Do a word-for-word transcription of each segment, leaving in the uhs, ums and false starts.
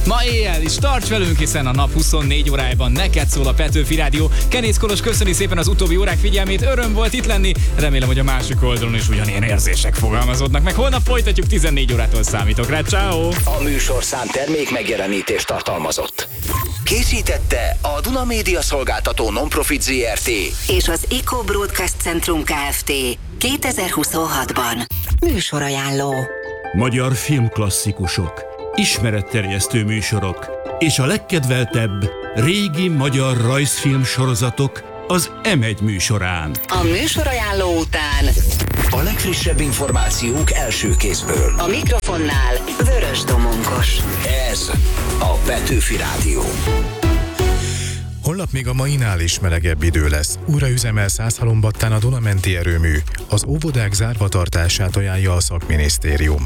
Ma éjjel is tarts velünk, hiszen a nap huszonnégy órájában neked szól a Petőfi Rádió. Kenész Kolos köszöni szépen az utóbbi órák figyelmét, öröm volt itt lenni. Remélem, hogy a másik oldalon is ugyanilyen érzések fogalmazódnak meg. Holnap folytatjuk, tizennégy órától számítok rá. Ciao. A műsorszám termék megjelenítést tartalmazott. Készítette a Duna Média Szolgáltató Non-Profit zé er té és az Eco Broadcast Centrum Kft. kétezer-huszonhatban. Műsorajánló. Magyar filmklasszikusok, ismeretterjesztő műsorok és a legkedveltebb régi magyar rajzfilm sorozatok az em egy műsorán. A műsorajánló után a legfrissebb információk első kézből. a mikrofonnál Vörös Domonkos. Ez a Petőfi Rádió. Holnap még a mainál is melegebb idő lesz. Újra üzemel Százhalombattán a Duna-menti erőmű. Az óvodák zárva tartását ajánlja a szakminisztérium.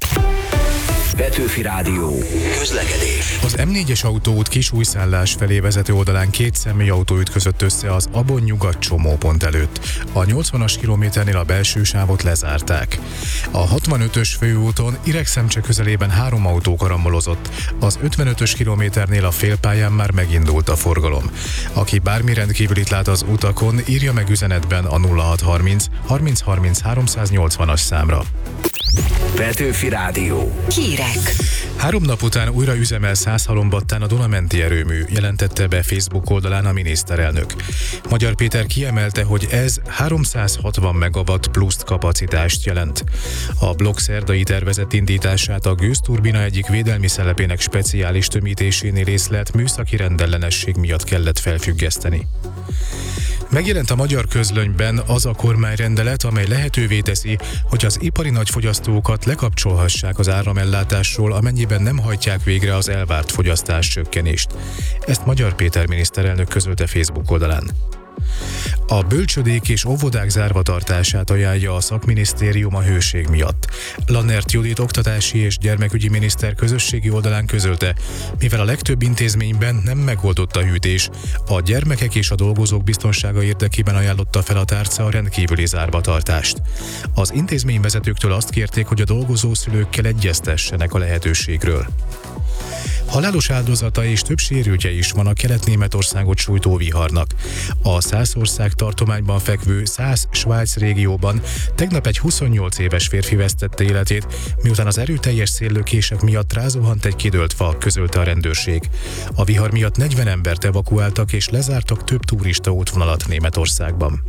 Petőfi Rádió. Közlekedés. Az em négyes autóút Kisújszállás felé vezető oldalán két személyautó ütközött össze az Abon-nyugat csomópont előtt. A nyolcvanas kilométernél a belső sávot lezárták. A hatvanötös főúton Iregszemcse közelében három autó karambolozott. Az ötvenötös kilométernél a félpályán már megindult a forgalom. Aki bármi rendkívülit lát az utakon, írja meg üzenetben a nulla hatszázharminc harminc harminc háromszáznyolcvanas számra. Petőfi Rádió. Hírek. Három nap után újra üzemel Százhalombattán a Duna-menti erőmű, jelentette be Facebook oldalán a miniszterelnök. Magyar Péter kiemelte, hogy ez háromszázhatvan megawatt pluszt kapacitást jelent. A blokk szerdai tervezett indítását a gőzturbina egyik védelmi szelepének speciális tömítésénél észlelt műszaki rendellenesség miatt kellett felfüggeszteni. Megjelent a Magyar Közlönyben az a kormányrendelet, amely lehetővé teszi, hogy az ipari nagyfogyasztókat lekapcsolhassák az áramellátásról, amennyiben nem hajtják végre az elvárt fogyasztás csökkenést. Ezt Magyar Péter miniszterelnök közölte Facebook oldalán. A bölcsödék és óvodák zárva tartását ajánlja a szakminisztérium a hőség miatt. Lannert Judit oktatási és gyermekügyi miniszter közösségi oldalán közölte, mivel a legtöbb intézményben nem megoldott a hűtés, a gyermekek és a dolgozók biztonsága érdekében ajánlotta fel a tárca a rendkívüli zárvatartást. Az intézményvezetőktől azt kérték, hogy a dolgozó szülőkkel egyeztessenek a lehetőségről. Halálos áldozata és több sérültje is van a Kelet-Németországot sújtó viharnak. A Szászország tartományban fekvő Szász-Svájc régióban tegnap egy huszonnyolc éves férfi vesztette életét, miután az erőteljes széllökések miatt rázuhant egy kidőlt fa, közölte a rendőrség. A vihar miatt negyven embert evakuáltak és lezártak több turista útvonalat Németországban.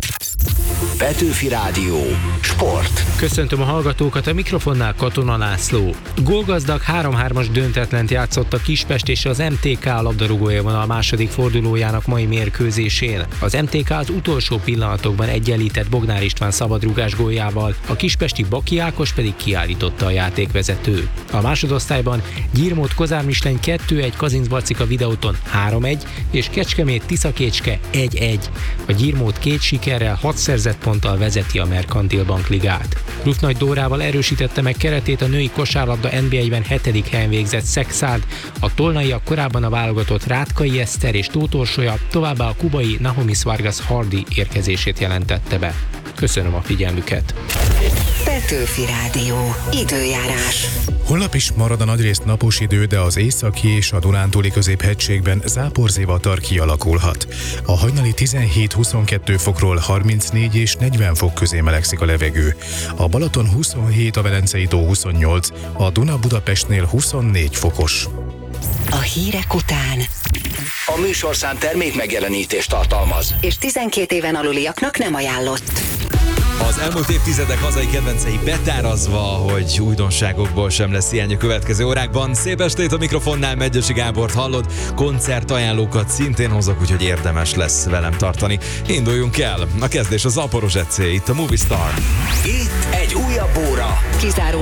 Petőfi Rádió. Sport. Köszöntöm a hallgatókat, a mikrofonnál Katona László. Gólgazdag három-hármas döntetlent játszott a Kispest és az em té ká labdarúgója vonal második fordulójának mai mérkőzésén. Az em té ká az utolsó pillanatokban egyenlített Bognár István szabadrúgás góljával, a kispesti Baki Ákos pedig kiállította a játékvezető. A másodosztályban Gyirmót Kozár Mislány kettő egy, Kazincbarcika Videóton három egy és Kecskemét Tiszakécske egy egy. A Gyirmót két sikerrel hat szerzett ponttal vezeti a Merkantil Bank ligát. Rufnagy Dórával erősítette meg keretét a női kosárlabda en bé egyben hetedik helyen végzett Szexárd, a tolnaiak korábban a válogatott Rátkai Eszter és Tótorsolya, továbbá a kubai Nahomis Vargas Hardy érkezését jelentette be. Köszönöm a figyelmüket! Petőfi Rádió. Időjárás. Holnap is marad a nagyrészt napos idő, de az északi és a Dunántúli középhegységben záporzivatar kialakulhat. A hajnali tizenhét-huszonkettő fokról harmincnégy és negyven fok közé melegszik a levegő. A Balaton huszonhét, a Velencei tó huszonnyolc, a Duna Budapestnél huszonnégy fokos. A hírek után A műsorszám termék megjelenítést tartalmaz. és tizenkét éven aluliaknak nem ajánlott. Az elmúlt évtizedek hazai kedvencei betárazva, hogy újdonságokból sem lesz hiány a következő órákban. Szép estét, a mikrofonnál Medgyessy Gábort hallod, koncertajánlókat szintén hozok, úgyhogy érdemes lesz velem tartani. Induljunk el! A kezdés az Zaporozsecé, itt a Movie Star. Itt egy újabb óra. Kizáró